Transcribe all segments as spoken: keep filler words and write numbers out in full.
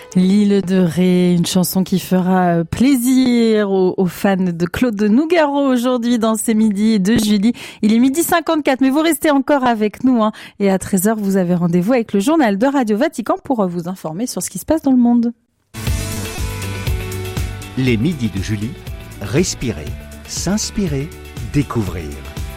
L'île de Ré, une chanson qui fera plaisir aux, aux fans de Claude Nougaro aujourd'hui dans ces midis de Julie. Il est midi cinquante-quatre, mais vous restez encore avec nous, hein. Et à treize heures, vous avez rendez-vous avec le journal de Radio Vatican pour vous informer sur ce qui se passe dans le monde. Les midis de Julie, respirer, s'inspirer, découvrir.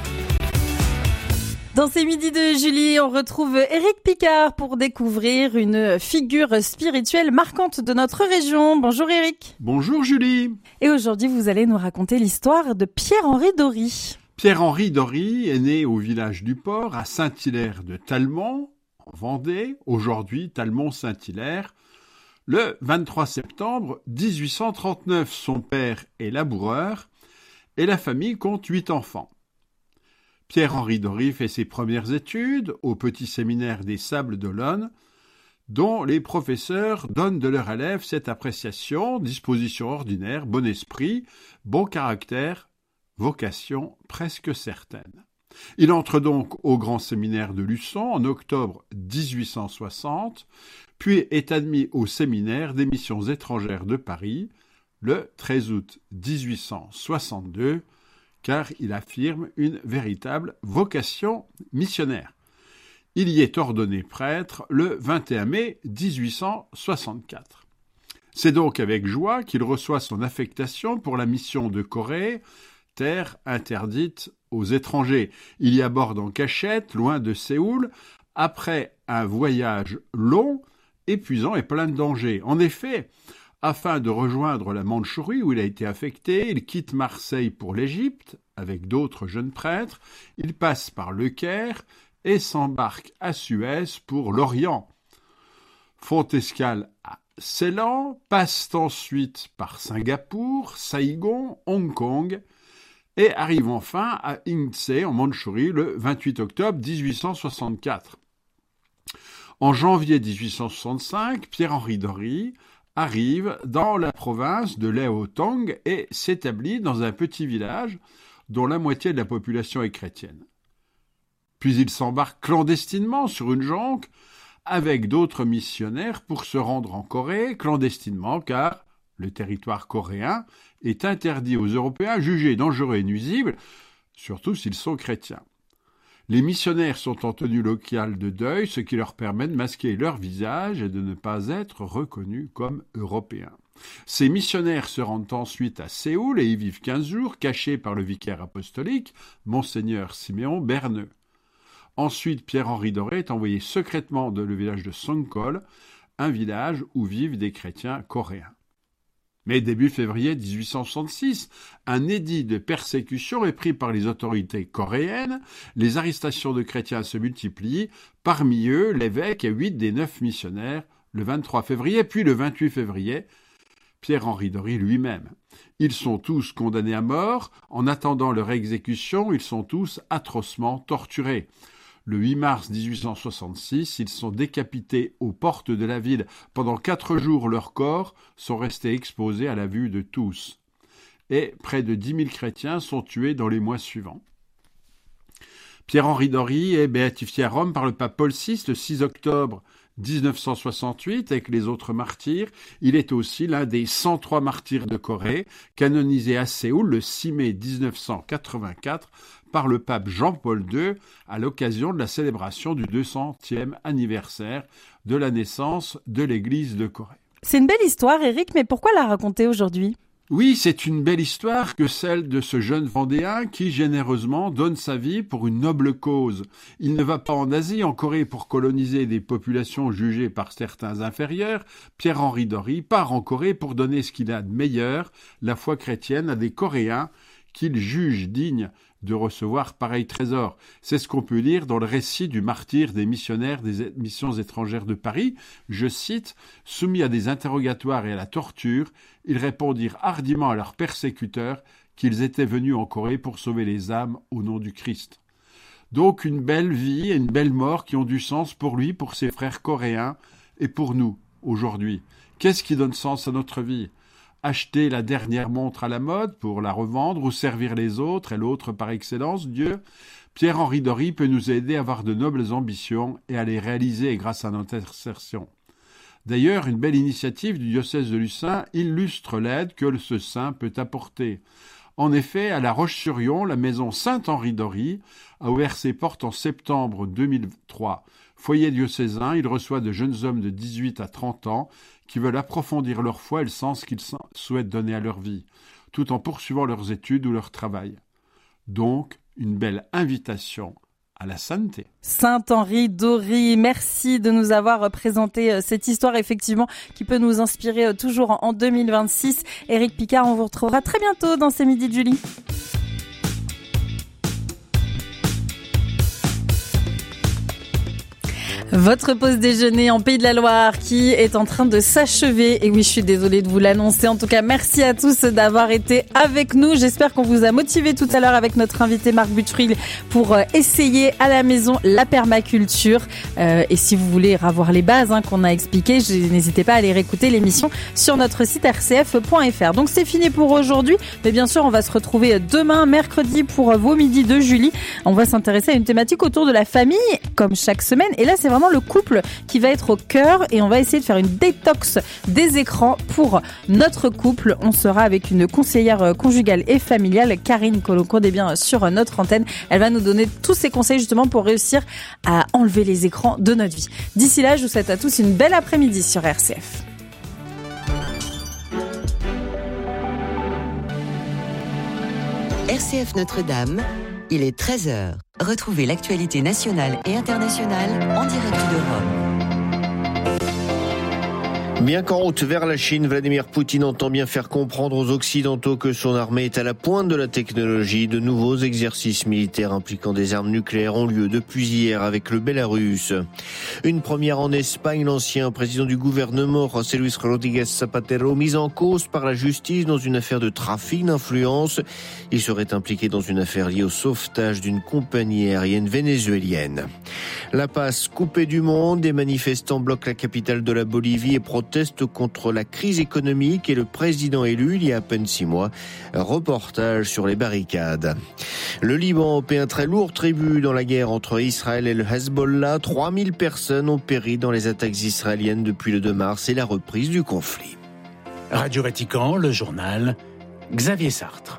Dans ces midis de Julie, on retrouve Éric Picard pour découvrir une figure spirituelle marquante de notre région. Bonjour Éric. Bonjour Julie. Et aujourd'hui, vous allez nous raconter l'histoire de Pierre-Henri Dory. Pierre-Henri Dory est né au village du Port, à Saint-Hilaire de Talmont, en Vendée, aujourd'hui Talmont-Saint-Hilaire, le vingt-trois septembre dix-huit cent trente-neuf. Son père est laboureur et la famille compte huit enfants. Pierre-Henri Dory fait ses premières études au petit séminaire des Sables d'Olonne, dont les professeurs donnent de leur élève cette appréciation, disposition ordinaire, bon esprit, bon caractère, vocation presque certaine. Il entre donc au grand séminaire de Luçon en octobre dix-huit cent soixante, puis est admis au séminaire des missions étrangères de Paris le treize août dix-huit cent soixante-deux, car il affirme une véritable vocation missionnaire. Il y est ordonné prêtre le vingt et un mai dix-huit cent soixante-quatre. C'est donc avec joie qu'il reçoit son affectation pour la mission de Corée, terre interdite aux étrangers. Il y aborde en cachette, loin de Séoul, après un voyage long, épuisant et plein de dangers. En effet, afin de rejoindre la Mandchourie où il a été affecté, il quitte Marseille pour l'Égypte avec d'autres jeunes prêtres. Il passe par Le Caire et s'embarque à Suez pour l'Orient. Font escale à Ceylan, passent ensuite par Singapour, Saigon, Hong Kong et arrivent enfin à Incheon en Mandchourie le vingt-huit octobre dix-huit cent soixante-quatre. En janvier dix-huit cent soixante-cinq, Pierre-Henri Dory arrive dans la province de Léotong et s'établit dans un petit village dont la moitié de la population est chrétienne. Puis il s'embarque clandestinement sur une jonque avec d'autres missionnaires pour se rendre en Corée, clandestinement car le territoire coréen est interdit aux Européens jugés dangereux et nuisibles, surtout s'ils sont chrétiens. Les missionnaires sont en tenue locale de deuil, ce qui leur permet de masquer leur visage et de ne pas être reconnus comme européens. Ces missionnaires se rendent ensuite à Séoul et y vivent quinze jours, cachés par le vicaire apostolique, Monseigneur Siméon Berneux. Ensuite, Pierre-Henri Dory est envoyé secrètement dans le village de Songkol, un village où vivent des chrétiens coréens. Mais début février dix-huit cent soixante-six, un édit de persécution est pris par les autorités coréennes, les arrestations de chrétiens se multiplient, parmi eux l'évêque et huit des neuf missionnaires, le vingt-trois février, puis le vingt-huit février, Pierre-Henri Dory lui-même. Ils sont tous condamnés à mort, en attendant leur exécution, ils sont tous atrocement torturés. Le huit mars dix-huit cent soixante-six, ils sont décapités aux portes de la ville. Pendant quatre jours, leurs corps sont restés exposés à la vue de tous. Et près de dix mille chrétiens sont tués dans les mois suivants. Pierre-Henri Dory est béatifié à Rome par le pape Paul six le six octobre dix-neuf cent soixante-huit avec les autres martyrs. Il est aussi l'un des cent trois martyrs de Corée, canonisé à Séoul le six mai dix-neuf cent quatre-vingt-quatre par le pape Jean-Paul deux à l'occasion de la célébration du deux centième anniversaire de la naissance de l'Église de Corée. C'est une belle histoire, Éric, mais pourquoi la raconter aujourd'hui ? Oui, c'est une belle histoire que celle de ce jeune Vendéen qui, généreusement, donne sa vie pour une noble cause. Il ne va pas en Asie, en Corée, pour coloniser des populations jugées par certains inférieures. Pierre-Henri Dory part en Corée pour donner ce qu'il a de meilleur, la foi chrétienne, à des Coréens qu'il juge dignes de recevoir pareil trésor. C'est ce qu'on peut lire dans le récit du martyr des missionnaires des missions étrangères de Paris. Je cite, « Soumis à des interrogatoires et à la torture, ils répondirent hardiment à leurs persécuteurs qu'ils étaient venus en Corée pour sauver les âmes au nom du Christ. » Donc une belle vie et une belle mort qui ont du sens pour lui, pour ses frères coréens et pour nous, aujourd'hui. Qu'est-ce qui donne sens à notre vie ? Acheter la dernière montre à la mode pour la revendre ou servir les autres et l'autre par excellence, Dieu. Pierre-Henri Dory peut nous aider à avoir de nobles ambitions et à les réaliser grâce à notre intercession. D'ailleurs, une belle initiative du diocèse de Lucin illustre l'aide que ce saint peut apporter. En effet, à La Roche-sur-Yon, la maison Saint-Henri d'Ory a ouvert ses portes en septembre deux mille trois. Foyer diocésain, il reçoit de jeunes hommes de dix-huit à trente ans qui veulent approfondir leur foi et le sens qu'ils souhaitent donner à leur vie, tout en poursuivant leurs études ou leur travail. Donc, une belle invitation à la sainteté. Saint-Henri d'Ory, merci de nous avoir présenté cette histoire effectivement qui peut nous inspirer toujours en deux mille vingt-six. Éric Picard, on vous retrouvera très bientôt dans ces Midis de Julie. Votre pause déjeuner en Pays de la Loire qui est en train de s'achever. Et oui, je suis désolée de vous l'annoncer. En tout cas, merci à tous d'avoir été avec nous. J'espère qu'on vous a motivé tout à l'heure avec notre invité Marc Butteril pour essayer à la maison la permaculture. Euh, et si vous voulez revoir les bases hein, qu'on a expliquées, n'hésitez pas à aller réécouter l'émission sur notre site r c f point f r. Donc c'est fini pour aujourd'hui. Mais bien sûr, on va se retrouver demain, mercredi, pour vos midis de Julie. On va s'intéresser à une thématique autour de la famille, comme chaque semaine. Et là, c'est vraiment le couple qui va être au cœur et on va essayer de faire une détox des écrans pour notre couple. On sera avec une conseillère conjugale et familiale, Karine Colonco, des biens sur notre antenne. Elle va nous donner tous ses conseils justement pour réussir à enlever les écrans de notre vie. D'ici là, je vous souhaite à tous une belle après-midi sur R C F. R C F Notre-Dame, il est treize heures. Retrouvez l'actualité nationale et internationale en direct de Rome. Bien qu'en route vers la Chine, Vladimir Poutine entend bien faire comprendre aux Occidentaux que son armée est à la pointe de la technologie. De nouveaux exercices militaires impliquant des armes nucléaires ont lieu depuis hier avec le Bélarus. Une première en Espagne, l'ancien président du gouvernement, José Luis Rodríguez Zapatero, mis en cause par la justice dans une affaire de trafic d'influence. Il serait impliqué dans une affaire liée au sauvetage d'une compagnie aérienne vénézuélienne. La Paz coupée du monde, des manifestants bloquent la capitale de la Bolivie et protestent contre la crise économique et le président élu il y a à peine six mois. Reportage sur les barricades. Le Liban paie un très lourd tribut dans la guerre entre Israël et le Hezbollah. trois mille personnes ont péri dans les attaques israéliennes depuis le deux mars et la reprise du conflit. Radio Vatican, le journal, Xavier Sartre.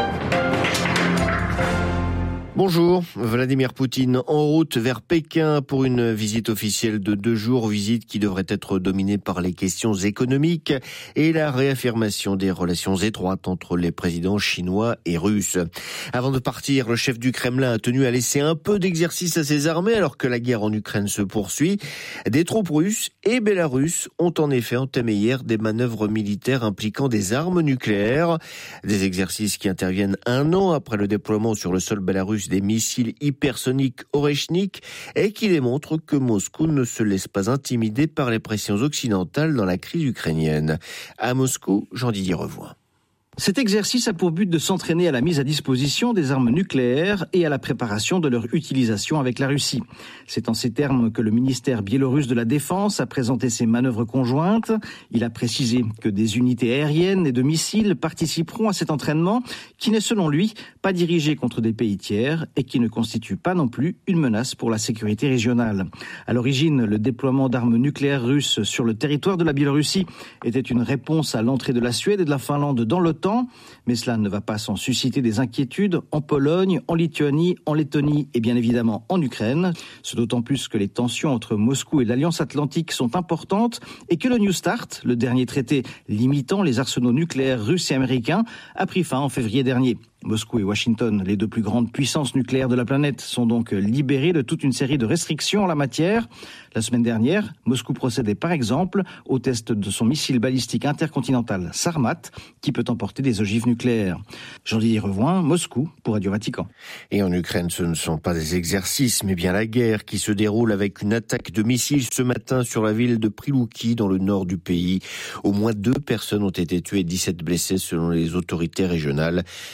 Bonjour, Vladimir Poutine en route vers Pékin pour une visite officielle de deux jours, visite qui devrait être dominée par les questions économiques et la réaffirmation des relations étroites entre les présidents chinois et russes. Avant de partir, le chef du Kremlin a tenu à laisser un peu d'exercice à ses armées alors que la guerre en Ukraine se poursuit. Des troupes russes et bélarusses ont en effet entamé hier des manœuvres militaires impliquant des armes nucléaires. Des exercices qui interviennent un an après le déploiement sur le sol bélarusse des missiles hypersoniques Oreshnik et qui démontrent que Moscou ne se laisse pas intimider par les pressions occidentales dans la crise ukrainienne. À Moscou, Jean-Didier Revoin. Cet exercice a pour but de s'entraîner à la mise à disposition des armes nucléaires et à la préparation de leur utilisation avec la Russie. C'est en ces termes que le ministère biélorusse de la Défense a présenté ses manœuvres conjointes. Il a précisé que des unités aériennes et de missiles participeront à cet entraînement qui n'est selon lui pas dirigé contre des pays tiers et qui ne constitue pas non plus une menace pour la sécurité régionale. À l'origine, le déploiement d'armes nucléaires russes sur le territoire de la Biélorussie était une réponse à l'entrée de la Suède et de la Finlande dans l'OTAN. Mais cela ne va pas sans susciter des inquiétudes en Pologne, en Lituanie, en Lettonie et bien évidemment en Ukraine. C'est d'autant plus que les tensions entre Moscou et l'Alliance Atlantique sont importantes et que le New START, le dernier traité limitant les arsenaux nucléaires russes et américains, a pris fin en février dernier. Moscou et Washington, les deux plus grandes puissances nucléaires de la planète, sont donc libérés de toute une série de restrictions en la matière. La semaine dernière, Moscou procédait par exemple au test de son missile balistique intercontinental Sarmat, qui peut emporter des ogives nucléaires. Jean-Didier Revoin, Moscou, pour Radio Vatican. Et en Ukraine, ce ne sont pas des exercices, mais bien la guerre qui se déroule avec une attaque de missiles ce matin sur la ville de Prilouki, dans le nord du pays. Au moins deux personnes ont été tuées et dix-sept blessées selon les autorités régionales. Parmi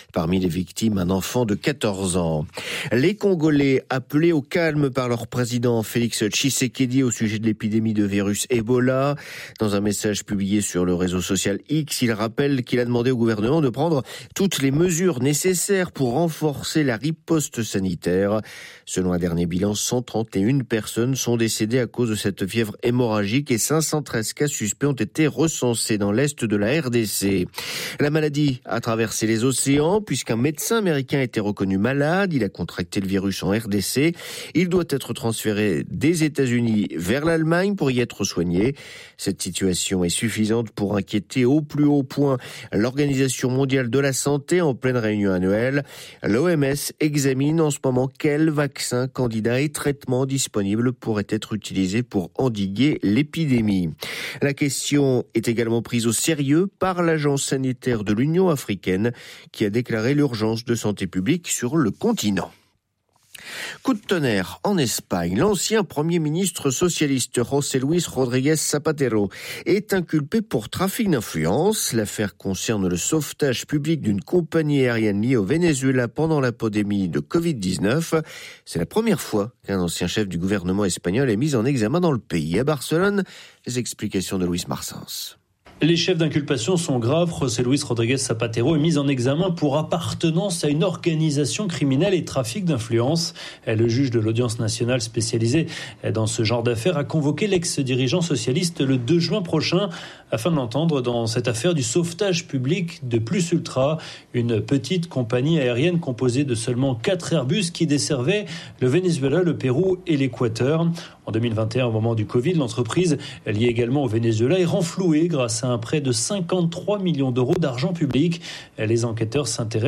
les victimes un enfant de quatorze ans. Les Congolais appelés au calme par leur président Félix Tshisekedi au sujet de l'épidémie de virus Ebola. Dans un message publié sur le réseau social X, il rappelle qu'il a demandé au gouvernement de prendre toutes les mesures nécessaires pour renforcer la riposte sanitaire. Selon un dernier bilan, cent trente et une personnes sont décédées à cause de cette fièvre hémorragique et cinq cent treize cas suspects ont été recensés dans l'est de la R D C. La maladie a traversé les océans puisqu'un médecin américain a été reconnu malade. Il a contracté le virus en R D C. Il doit être transféré des États-Unis vers l'Allemagne pour y être soigné. Cette situation est suffisante pour inquiéter au plus haut point l'Organisation mondiale de la santé en pleine réunion annuelle. L'O M S examine en ce moment quels vaccins, candidats et traitements disponibles pourraient être utilisés pour endiguer l'épidémie. La question est également prise au sérieux par l'Agence sanitaire de l'Union africaine qui a déclaré l'urgence de santé publique sur le continent. Coup de tonnerre en Espagne. L'ancien Premier ministre socialiste José Luis Rodríguez Zapatero est inculpé pour trafic d'influence. L'affaire concerne le sauvetage public d'une compagnie aérienne liée au Venezuela pendant la pandémie de covid dix-neuf. C'est la première fois qu'un ancien chef du gouvernement espagnol est mis en examen dans le pays. À Barcelone, les explications de Luis Marsens. Les chefs d'inculpation sont graves. José Luis Rodríguez Zapatero est mis en examen pour appartenance à une organisation criminelle et trafic d'influence. Le juge de l'audience nationale spécialisée dans ce genre d'affaires a convoqué l'ex-dirigeant socialiste le deux juin prochain afin de l'entendre dans cette affaire du sauvetage public de Plus Ultra, une petite compagnie aérienne composée de seulement quatre Airbus qui desservait le Venezuela, le Pérou et l'Équateur. En deux mille vingt et un, au moment du Covid, l'entreprise, liée également au Venezuela, est renflouée grâce à un prêt de cinquante-trois millions d'euros d'argent public. Les enquêteurs s'intéressent